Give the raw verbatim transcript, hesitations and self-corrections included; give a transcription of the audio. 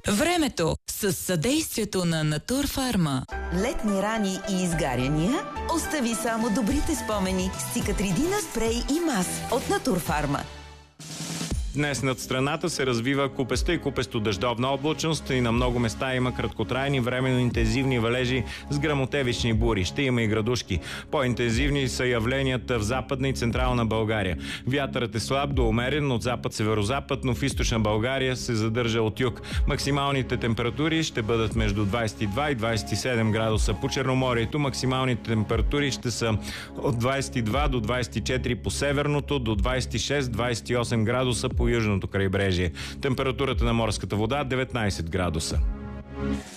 Времето с съдействието на Натурфарма. Летни рани и изгаряния? Остави само добрите спомени с Цикатридина спрей и мас от Натурфарма. Днес над страната се развива купеста и купесто-дъждовна облачност и на много места има краткотрайни временно интензивни валежи с гръмотевични бури. Ще има и градушки. По-интензивни са явленията в Западна и Централна България. Вятърът е слаб до умерен от запад-северозапад, но в Източна България се задържа от юг. Максималните температури ще бъдат между двадесет и два и двадесет и седем градуса. По Черноморието максималните температури ще са от двадесет и два до двадесет и четири по северното, до двадесет и шест до двадесет и осем градуса по южното крайбрежие. Температурата на морската вода деветнадесет градуса.